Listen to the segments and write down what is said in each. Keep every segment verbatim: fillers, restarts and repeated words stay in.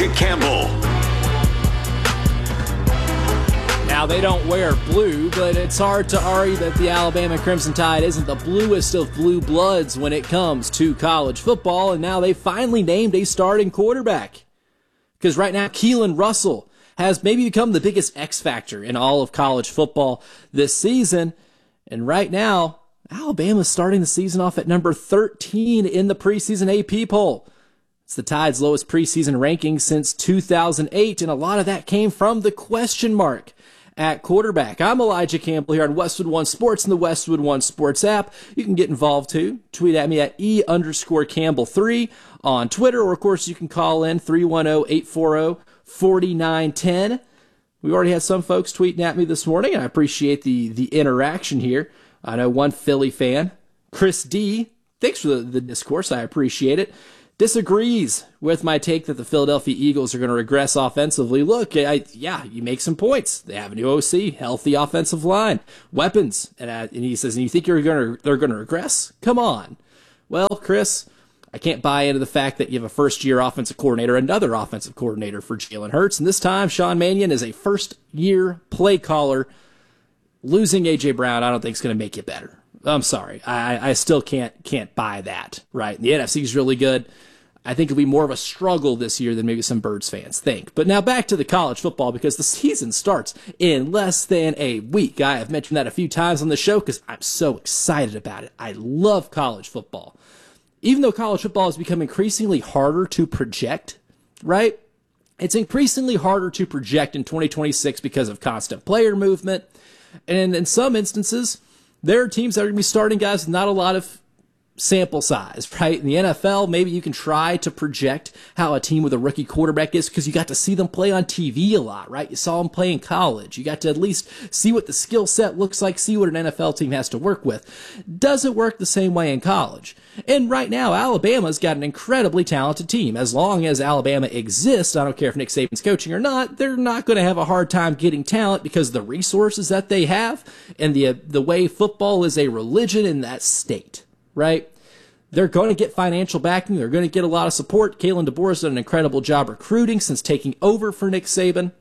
Elijah Campbell. Now, they don't wear blue, but it's hard to argue that the Alabama Crimson Tide isn't the bluest of blue bloods when it comes to college football, and now they finally named a starting quarterback. Because right now, Keelan Russell has maybe become the biggest X factor in all of college football this season, and right now, Alabama's starting the season off at number thirteen in the preseason A P poll. It's the Tide's lowest preseason ranking since two thousand eight, and a lot of that came from the question mark at quarterback. I'm Elijah Campbell here on Westwood One Sports and the Westwood One Sports app. You can get involved too. Tweet at me at E underscore Campbell three on Twitter, or of course you can call in three one zero, eight four zero, four nine one zero. We already had some folks tweeting at me this morning, and I appreciate the, the interaction here. I know one Philly fan, Chris D, thanks for the, the discourse, I appreciate it, disagrees with my take that the Philadelphia Eagles are going to regress offensively. Look, I, yeah, you make some points. They have a new O C, healthy offensive line, weapons, and, uh, and he says, and you think you're going to they're going to regress? Come on. Well, Chris, I can't buy into the fact that you have a first-year offensive coordinator, another offensive coordinator for Jalen Hurts, and this time Sean Mannion is a first-year play caller. Losing A J Brown, I don't think is going to make you better. I'm sorry. I, I still can't can't buy that, right? The N F C is really good. I think it'll be more of a struggle this year than maybe some Birds fans think. But now back to the college football, because the season starts in less than a week. I have mentioned that a few times on the show because I'm so excited about it. I love college football. Even though college football has become increasingly harder to project, right? It's increasingly harder to project in twenty twenty-six because of constant player movement. And in some instances, there are teams that are going to be starting guys with not a lot of sample size, right? In the N F L, maybe you can try to project how a team with a rookie quarterback is because you got to see them play on T V a lot, right? You saw them play in college. You got to at least see what the skill set looks like, see what an N F L team has to work with. Doesn't work the same way in college. And right now, Alabama's got an incredibly talented team. As long as Alabama exists, I don't care if Nick Saban's coaching or not, they're not going to have a hard time getting talent because the resources that they have and the the way football is a religion in that state, right? They're going to get financial backing. They're going to get a lot of support. Kalen DeBoer has done an incredible job recruiting since taking over for Nick Saban.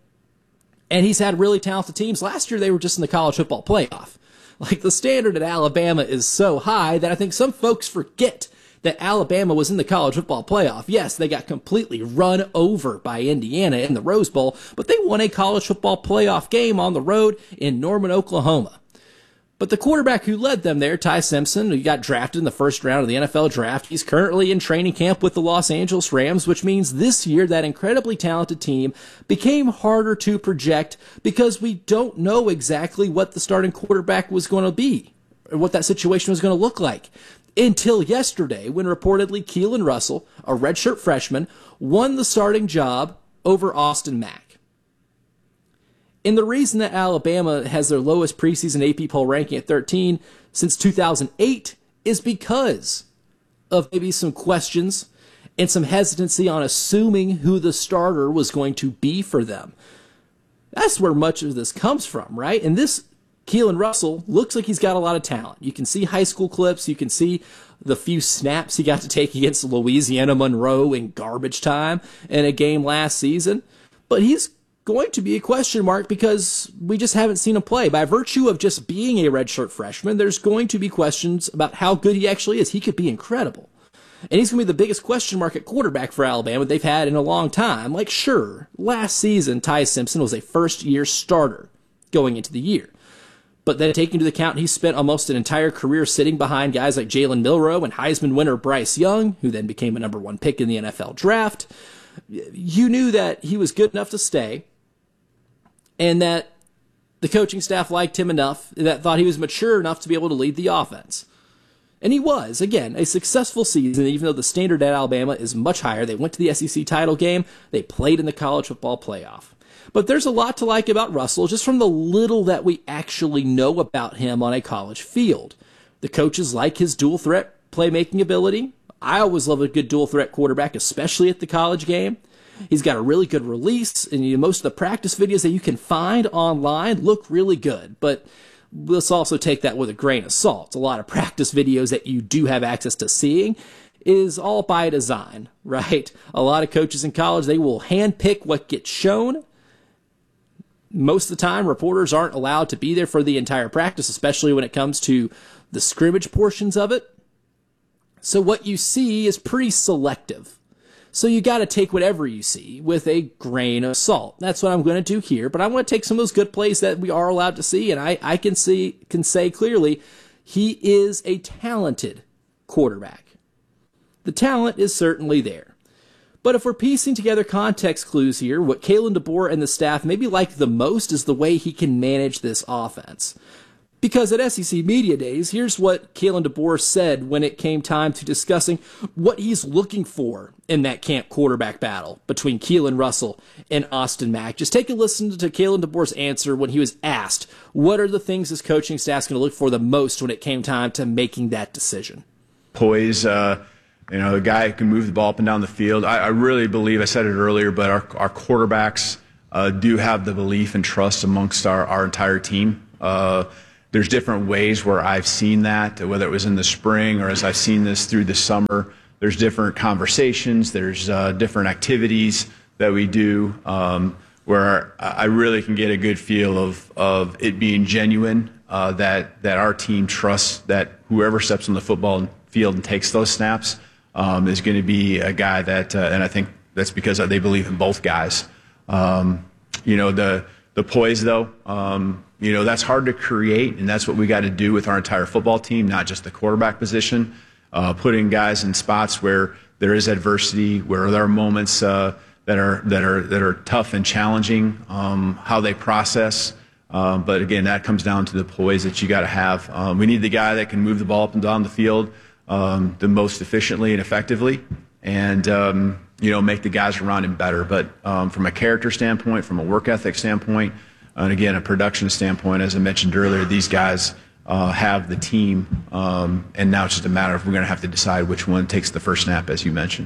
And he's had really talented teams. Last year, they were just in the college football playoff. Like, the standard at Alabama is so high that I think some folks forget that Alabama was in the college football playoff. Yes, they got completely run over by Indiana in the Rose Bowl, but they won a college football playoff game on the road in Norman, Oklahoma. But the quarterback who led them there, Ty Simpson, who got drafted in the first round of the N F L draft, he's currently in training camp with the Los Angeles Rams, which means this year that incredibly talented team became harder to project because we don't know exactly what the starting quarterback was going to be or what that situation was going to look like. Until yesterday, when reportedly Keelan Russell, a redshirt freshman, won the starting job over Austin Mack. And the reason that Alabama has their lowest preseason A P poll ranking at thirteen since two thousand eight is because of maybe some questions and some hesitancy on assuming who the starter was going to be for them. That's where much of this comes from, right? And this Keelan Russell looks like he's got a lot of talent. You can see high school clips. You can see the few snaps he got to take against Louisiana Monroe in garbage time in a game last season. But he's going to be a question mark because we just haven't seen him play. By virtue of just being a redshirt freshman, there's going to be questions about how good he actually is. He could be incredible. And he's going to be the biggest question mark at quarterback for Alabama they've had in a long time. Like, sure, last season, Ty Simpson was a first-year starter going into the year. But then taking into account he spent almost an entire career sitting behind guys like Jalen Milroe and Heisman winner Bryce Young, who then became a number one pick in the N F L draft, you knew that he was good enough to stay and that the coaching staff liked him enough that thought he was mature enough to be able to lead the offense. And he was, again, a successful season, even though the standard at Alabama is much higher. They went to the S E C title game. They played in the college football playoff. But there's a lot to like about Russell, just from the little that we actually know about him on a college field. The coaches like his dual threat playmaking ability. I always love a good dual threat quarterback, especially at the college game. He's got a really good release, and you know, most of the practice videos that you can find online look really good. But let's also take that with a grain of salt. A lot of practice videos that you do have access to seeing is all by design, right? A lot of coaches in college, they will handpick what gets shown. Most of the time, reporters aren't allowed to be there for the entire practice, especially when it comes to the scrimmage portions of it. So what you see is pretty selective. So you got to take whatever you see with a grain of salt. That's what I'm going to do here, but I want to take some of those good plays that we are allowed to see, and I, I can see can say clearly he is a talented quarterback. The talent is certainly there. But if we're piecing together context clues here, what Kalen DeBoer and the staff maybe like the most is the way he can manage this offense. Because at S E C Media Days, here's what Kalen DeBoer said when it came time to discussing what he's looking for in that camp quarterback battle between Keelan Russell and Austin Mack. Just take a listen to Kalen DeBoer's answer when he was asked, what are the things his coaching staff's going to look for the most when it came time to making that decision? Poise, uh, you know, a guy who can move the ball up and down the field. I, I really believe, I said it earlier, but our, our quarterbacks uh, do have the belief and trust amongst our, our entire team. Uh, there's different ways where I've seen that, whether it was in the spring or as I've seen this through the summer. There's different conversations, there's uh, different activities that we do um, where I really can get a good feel of, of it being genuine, uh, that, that our team trusts that whoever steps on the football field and takes those snaps um, is going to be a guy that, uh, and I think that's because they believe in both guys. Um, you know, the, the poise, though, um, you know, that's hard to create, and that's what we got to do with our entire football team, not just the quarterback position, uh, putting guys in spots where there is adversity, where there are moments uh, that are that are that are tough and challenging, um, how they process. Um, but again, that comes down to the poise that you got to have. Um, we need the guy that can move the ball up and down the field um, the most efficiently and effectively, and um, you know, make the guys around him better. But um, from a character standpoint, from a work ethic standpoint, and again, a production standpoint, as I mentioned earlier, these guys uh, have the team, um, and now it's just a matter of we're going to have to decide which one takes the first snap, as you mentioned.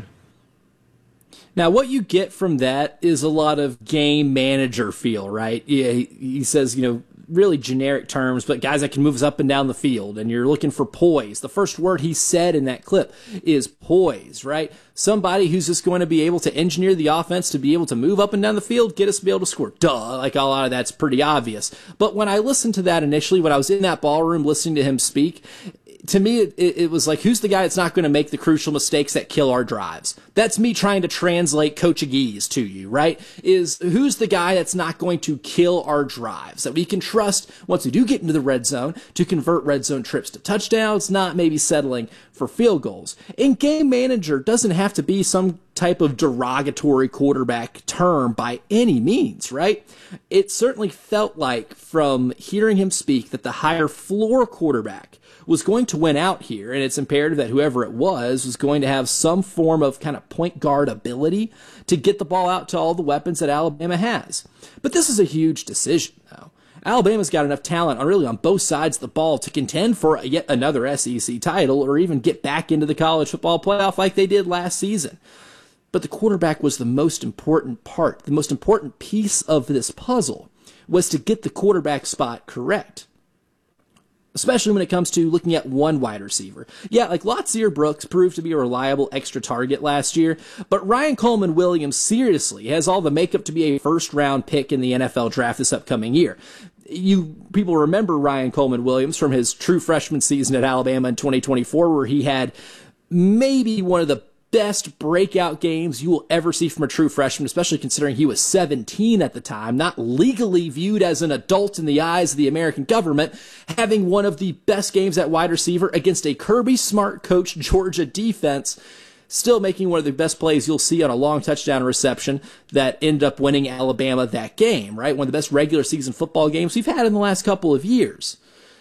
Now, what you get from that is a lot of game manager feel, right? Yeah, he, he says, you know, really generic terms, but guys that can move us up and down the field, and you're looking for poise. The first word he said in that clip is poise, right? Somebody who's just going to be able to engineer the offense to be able to move up and down the field, get us to be able to score. Duh, like a lot of that's pretty obvious. But when I listened to that initially, when I was in that ballroom listening to him speak, to me, it, it was like, who's the guy that's not going to make the crucial mistakes that kill our drives? That's me trying to translate Coach Aggies to you, right? Is who's the guy that's not going to kill our drives, that we can trust once we do get into the red zone to convert red zone trips to touchdowns, not maybe settling for field goals. And game manager doesn't have to be some type of derogatory quarterback term by any means, right? It certainly felt like from hearing him speak that the higher floor quarterback was going to win out here, and it's imperative that whoever it was was going to have some form of kind of point guard ability to get the ball out to all the weapons that Alabama has. But this is a huge decision, though. Alabama's got enough talent on really on both sides of the ball to contend for yet another S E C title or even get back into the college football playoff like they did last season. But the quarterback was the most important part. The most important piece of this puzzle was to get the quarterback spot correct, especially when it comes to looking at one wide receiver. Yeah, like Latsier Brooks proved to be a reliable extra target last year, but Ryan Coleman Williams seriously has all the makeup to be a first-round pick in the N F L draft this upcoming year. You people remember Ryan Coleman Williams from his true freshman season at Alabama in twenty twenty-four, where he had maybe one of the best breakout games you will ever see from a true freshman, especially considering he was seventeen at the time, not legally viewed as an adult in the eyes of the American government, having one of the best games at wide receiver against a Kirby Smart coached Georgia defense, still making one of the best plays you'll see on a long touchdown reception that ended up winning Alabama that game, right? One of the best regular season football games we've had in the last couple of years.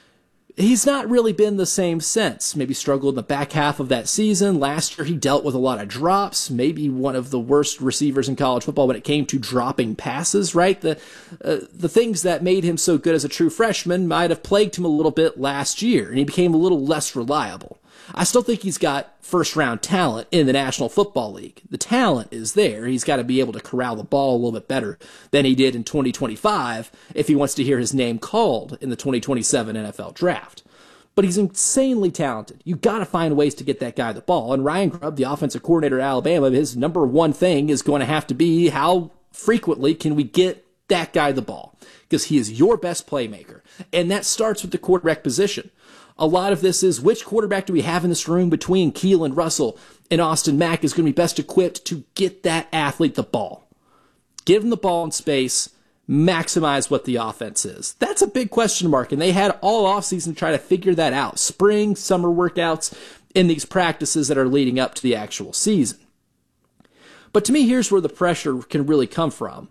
He's not really been the same since. Maybe struggled in the back half of that season. Last year he dealt with a lot of drops, maybe one of the worst receivers in college football when it came to dropping passes, right? The uh, the things that made him so good as a true freshman might have plagued him a little bit last year, and he became a little less reliable. I still think he's got first-round talent in the National Football League. The talent is there. He's got to be able to corral the ball a little bit better than he did in twenty twenty-five if he wants to hear his name called in the twenty twenty-seven N F L Draft. but he's insanely talented. You got to find ways to get that guy the ball. And Ryan Grubb, the offensive coordinator at Alabama, his number one thing is going to have to be how frequently can we get that guy the ball, because he is your best playmaker. And that starts with the quarterback position. A lot of this is which quarterback do we have in this room between Keelan Russell and Austin Mack is going to be best equipped to get that athlete the ball. Give him the ball in space, maximize what the offense is. That's a big question mark, and they had all offseason to try to figure that out. Spring, summer workouts, in these practices that are leading up to the actual season. But to me, here's where the pressure can really come from.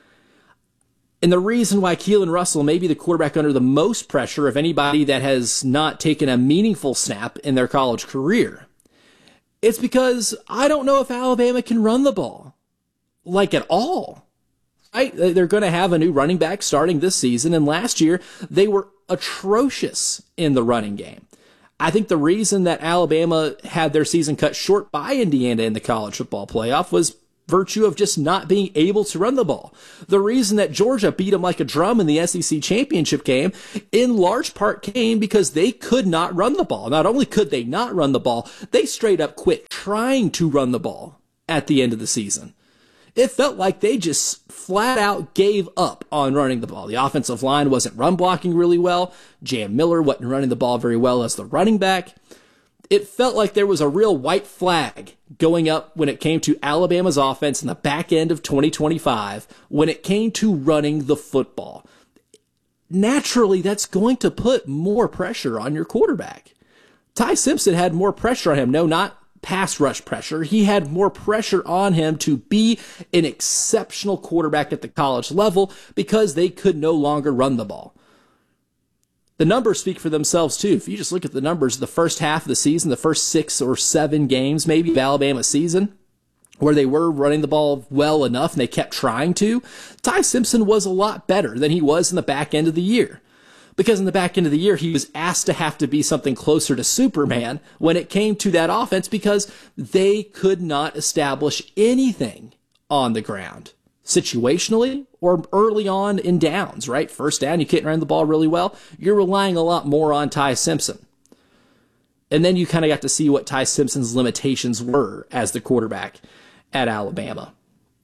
And the reason why Keelan Russell may be the quarterback under the most pressure of anybody that has not taken a meaningful snap in their college career, it's because I don't know if Alabama can run the ball, like at all. Right? They're going to have a new running back starting this season, and last year they were atrocious in the running game. I think the reason that Alabama had their season cut short by Indiana in the college football playoff was virtue of just not being able to run the ball. The reason that Georgia beat them like a drum in the S E C championship game in large part came because they could not run the ball. Not only could they not run the ball, they straight up quit trying to run the ball at the end of the season. It felt like they just flat out gave up on running the ball. The offensive line wasn't run blocking really well. Jam Miller wasn't running the ball very well as the running back. It felt like there was a real white flag going up when it came to Alabama's offense in the back end of twenty twenty-five when it came to running the football. Naturally, that's going to put more pressure on your quarterback. Ty Simpson had more pressure on him. No, not pass rush pressure. He had more pressure on him to be an exceptional quarterback at the college level because they could no longer run the ball. The numbers speak for themselves, too. If you just look at the numbers, the first half of the season, the first six or seven games, maybe, of Alabama's season, where they were running the ball well enough and they kept trying to, Ty Simpson was a lot better than he was in the back end of the year. Because in the back end of the year, he was asked to have to be something closer to Superman when it came to that offense because they could not establish anything on the ground. Situationally or early on in downs, right? First down, you can't run the ball really well. You're relying a lot more on Ty Simpson. And then you kind of got to see what Ty Simpson's limitations were as the quarterback at Alabama.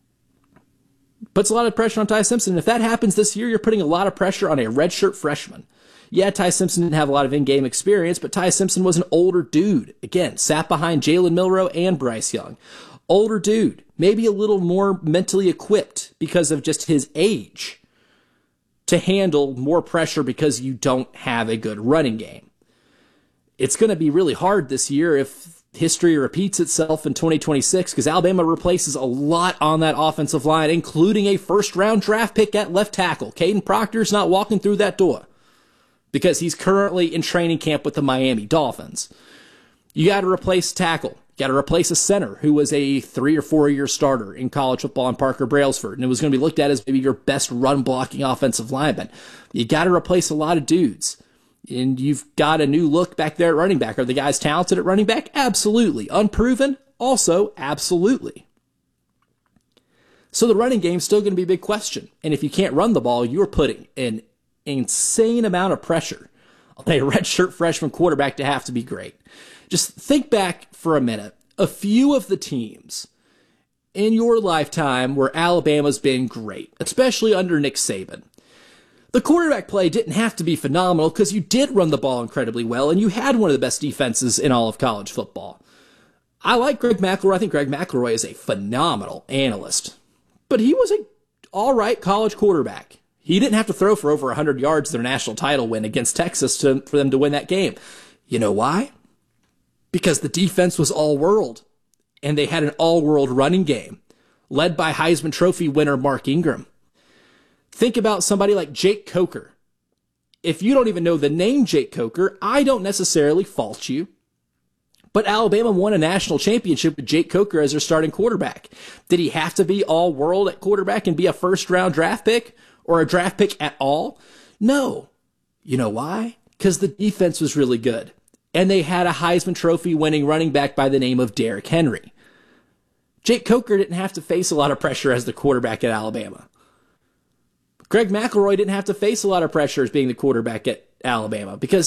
Puts a lot of pressure on Ty Simpson. And if that happens this year, you're putting a lot of pressure on a redshirt freshman. Yeah, Ty Simpson didn't have a lot of in-game experience, but Ty Simpson was an older dude. Again, sat behind Jalen Milroe and Bryce Young. Older dude, maybe a little more mentally equipped because of just his age to handle more pressure because you don't have a good running game. It's going to be really hard this year if history repeats itself in twenty twenty-six because Alabama replaces a lot on that offensive line, including a first-round draft pick at left tackle. Caden Proctor's not walking through that door because he's currently in training camp with the Miami Dolphins. You got to replace tackle. Got to replace a center who was a three or four year starter in college football in Parker Brailsford, and it was going to be looked at as maybe your best run blocking offensive lineman. You got to replace a lot of dudes, and you've got a new look back there at running back. Are the guys talented at running back? Absolutely. Unproven? Also, absolutely. So the running game's still going to be a big question, and if you can't run the ball, you're putting an insane amount of pressure on a redshirt freshman quarterback to have to be great. Just think back for a minute. A few of the teams in your lifetime where Alabama's been great, especially under Nick Saban. The quarterback play didn't have to be phenomenal because you did run the ball incredibly well and you had one of the best defenses in all of college football. I like Greg McElroy. I think Greg McElroy is a phenomenal analyst, but he was a all right college quarterback. He didn't have to throw for over one hundred yards their national title win against Texas to, for them to win that game. You know why? Because the defense was all-world, and they had an all-world running game, led by Heisman Trophy winner Mark Ingram. Think about somebody like Jake Coker. If you don't even know the name Jake Coker, I don't necessarily fault you. But Alabama won a national championship with Jake Coker as their starting quarterback. Did he have to be all-world at quarterback and be a first-round draft pick or a draft pick at all? No. You know why? Because the defense was really good. And they had a Heisman Trophy winning running back by the name of Derrick Henry. Jake Coker didn't have to face a lot of pressure as the quarterback at Alabama. Greg McElroy didn't have to face a lot of pressure as being the quarterback at Alabama because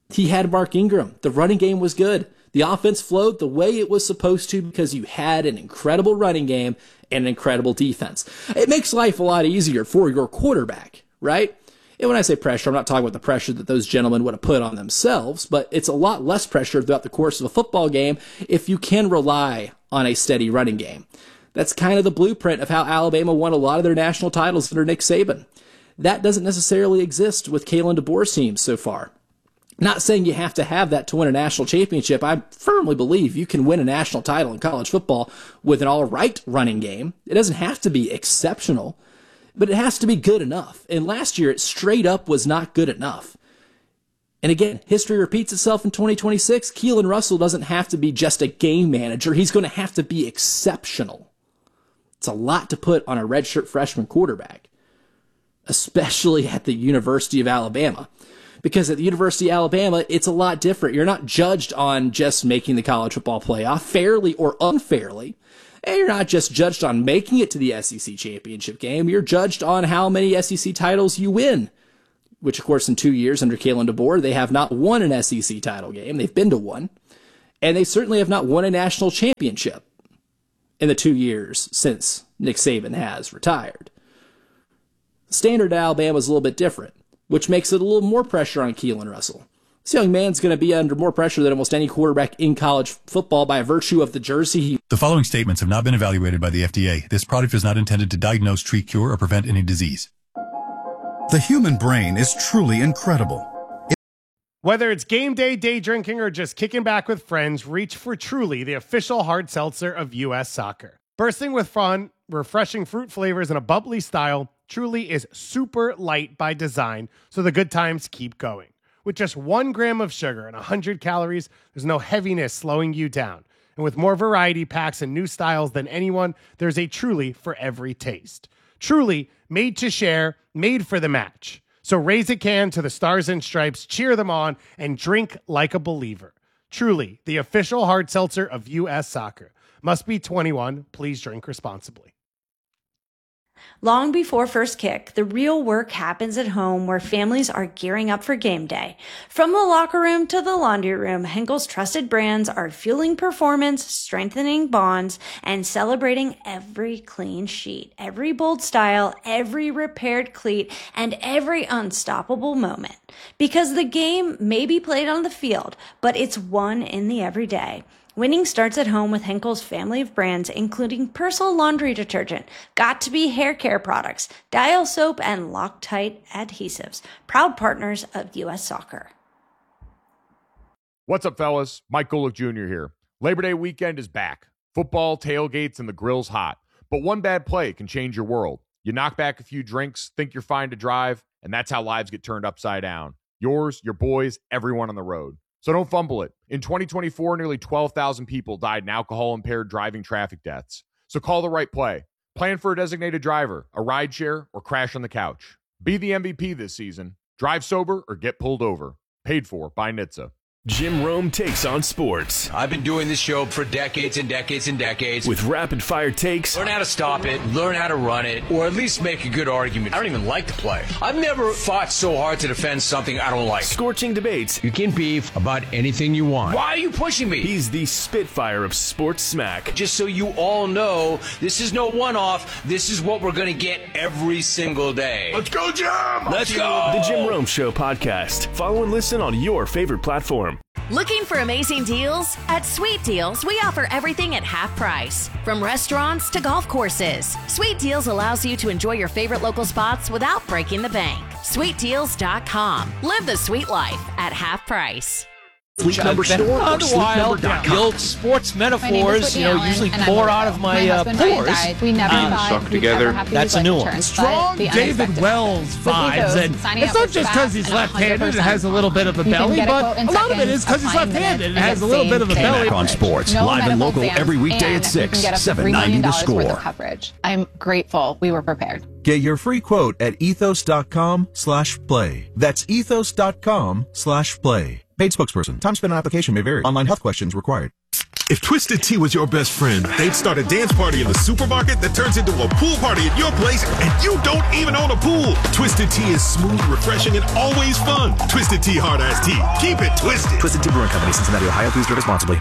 He had Mark Ingram. The running game was good. The offense flowed the way it was supposed to because you had an incredible running game and an incredible defense. It makes life a lot easier for your quarterback, right? And when I say pressure, I'm not talking about the pressure that those gentlemen would have put on themselves, but it's a lot less pressure throughout the course of a football game if you can rely on a steady running game. That's kind of the blueprint of how Alabama won a lot of their national titles under Nick Saban. That doesn't necessarily exist with Kalen DeBoer's teams so far. Not saying you have to have that to win a national championship. I firmly believe you can win a national title in college football with an all right running game. It doesn't have to be exceptional, but it has to be good enough. And last year, it straight up was not good enough. And again, history repeats itself in twenty twenty-six. Keelan Russell doesn't have to be just a game manager. He's going to have to be exceptional. It's a lot to put on a redshirt freshman quarterback, especially at the University of Alabama. Because at the University of Alabama, it's a lot different. You're not judged on just making the college football playoff, fairly or unfairly. And you're not just judged on making it to the S E C championship game. You're judged on how many S E C titles you win. Which, of course, in two years under Kalen DeBoer, they have not won an S E C title game. They've been to one. And they certainly have not won a national championship in the two years since Nick Saban has retired. The standard at Alabama is a little bit different, which makes it a little more pressure on Keelan Russell. This young man's going to be under more pressure than almost any quarterback in college football by virtue of the jersey he... The following statements have not been evaluated by the F D A. This product is not intended to diagnose, treat, cure, or prevent any disease. The human brain is truly incredible. Whether it's game day, day drinking, or just kicking back with friends, reach for Truly, the official hard seltzer of U S Soccer. Bursting with fun, refreshing fruit flavors, and a bubbly style, Truly is super light by design, so the good times keep going. With just one gram of sugar and one hundred calories, there's no heaviness slowing you down. And with more variety packs and new styles than anyone, there's a Truly for every taste. Truly, made to share, made for the match. So raise a can to the Stars and Stripes, cheer them on, and drink like a believer. Truly, the official hard seltzer of U S Soccer. Must be twenty-one. Please drink responsibly. Long before first kick, the real work happens at home where families are gearing up for game day. From the locker room to the laundry room, Henkel's trusted brands are fueling performance, strengthening bonds, and celebrating every clean sheet, every bold style, every repaired cleat, and every unstoppable moment. Because the game may be played on the field, but it's won in the everyday. Winning starts at home with Henkel's family of brands, including Persil laundry detergent, Got2b hair care products, Dial soap, and Loctite adhesives. Proud partners of U S Soccer. What's up, fellas? Mike Golick Junior here. Labor Day weekend is back. Football, tailgates, and the grill's hot. But one bad play can change your world. You knock back a few drinks, think you're fine to drive, and that's how lives get turned upside down. Yours, your boys, everyone on the road. So don't fumble it. In twenty twenty-four, nearly twelve thousand people died in alcohol-impaired driving traffic deaths. So call the right play. Plan for a designated driver, a rideshare, or crash on the couch. Be the M V P this season. Drive sober or get pulled over. Paid for by N H T S A. Jim Rome takes on sports. I've been doing this show for decades and decades and decades. With rapid-fire takes. Learn how to stop it, learn how to run it, or at least make a good argument. I don't even like the play. I've never fought so hard to defend something I don't like. Scorching debates. You can beef about anything you want. Why are you pushing me? He's the Spitfire of sports smack. Just so you all know, this is no one-off. This is what we're going to get every single day. Let's go, Jim! Let's go! The Jim Rome Show podcast. Follow and listen on your favorite platform. Looking for amazing deals? At Sweet Deals, we offer everything at half price. From restaurants to golf courses, Sweet Deals allows you to enjoy your favorite local spots without breaking the bank. sweet deals dot com. Live the sweet life at half price. Sleep Number store or sleep number dot com. The old sports metaphors, you know, usually pour out of my, my uh, pores. We never um, thought together. That's a new one. Strong David Wells vibes, and it's not just because he's left-handed. It has a little bit of a belly, but a lot of it is because he's left-handed. It has a little bit of a belly. On sports, live and local every weekday at six, seven ninety The Score. I'm grateful we were prepared. Get your free quote at ethos dot com slash play. That's ethos dot com slash play. Paid spokesperson. Time spent on application may vary. Online health questions required. If Twisted Tea was your best friend, they'd start a dance party in the supermarket that turns into a pool party at your place, and you don't even own a pool. Twisted Tea is smooth, refreshing, and always fun. Twisted Tea Hard Iced Tea. Keep it twisted. Twisted Tea Brewing Company, Cincinnati, Ohio. Please drink responsibly.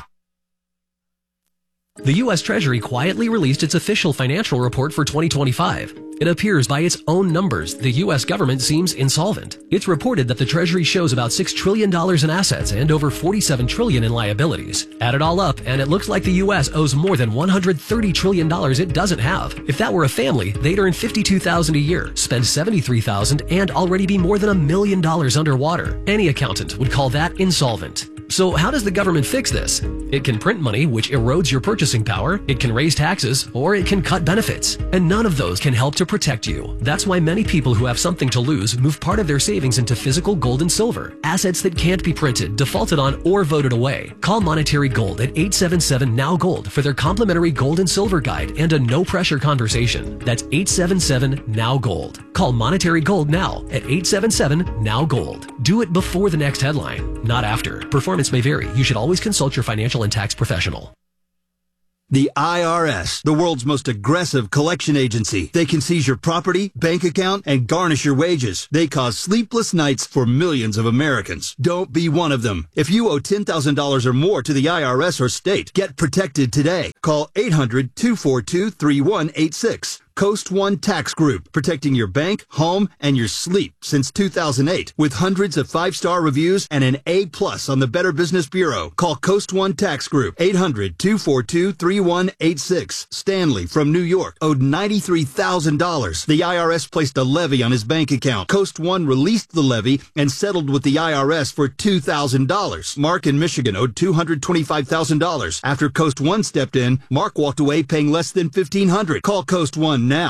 The U S Treasury quietly released its official financial report for twenty twenty-five. It appears by its own numbers, the U S government seems insolvent. It's reported that the Treasury shows about six trillion dollars in assets and over forty-seven trillion dollars in liabilities. Add it all up, and it looks like the U S owes more than one hundred thirty trillion dollars it doesn't have. If that were a family, they'd earn fifty-two thousand dollars a year, spend seventy-three thousand dollars, and already be more than a million dollars underwater. Any accountant would call that insolvent. So how does the government fix this? It can print money, which erodes your purchasing power, it can raise taxes, or it can cut benefits. And none of those can help to protect you. That's why many people who have something to lose move part of their savings into physical gold and silver, assets that can't be printed, defaulted on, or voted away. Call Monetary Gold at eight seven seven N O W Gold for their complimentary gold and silver guide and a no-pressure conversation. That's eight seven seven N O W Gold. Call Monetary Gold now at eight seven seven N O W Gold. Do it before the next headline, not after. Performance may vary. You should always consult your financial and tax professional. The I R S, the world's most aggressive collection agency. They can seize your property, bank account, and garnish your wages. They cause sleepless nights for millions of Americans. Don't be one of them. If you owe ten thousand dollars or more to the I R S or state, get protected today. Call eight hundred, two four two, three one eight six. Coast One Tax Group, protecting your bank, home, and your sleep since two thousand eight. With hundreds of five-star reviews and an A plus on the Better Business Bureau. Call Coast One Tax Group, eight hundred, two four two, three one eight six. Stanley from New York owed ninety-three thousand dollars. The I R S placed a levy on his bank account. Coast One released the levy and settled with the I R S for two thousand dollars. Mark in Michigan owed two hundred twenty-five thousand dollars. After Coast One stepped in, Mark walked away paying less than fifteen hundred dollars. Call Coast One